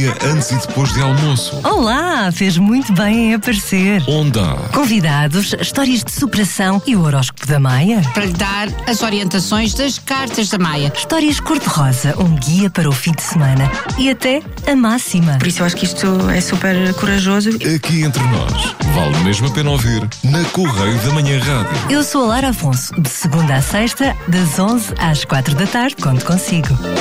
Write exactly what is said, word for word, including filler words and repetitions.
manhã antes e depois de almoço. Olá, fez muito bem em aparecer. Onde há Convidados, histórias de superação e o horóscopo da Maia. Para lhe dar as orientações das cartas da Maia. Histórias cor-de-rosa, um guia para o fim de semana. E até a máxima. Por isso eu acho que isto é super corajoso. aqui entre nós. Vale mesmo a pena ouvir na Correio da Manhã Rádio. Eu sou a Lara Afonso, de segunda a sexta, das onze às quatro da tarde, conto consigo.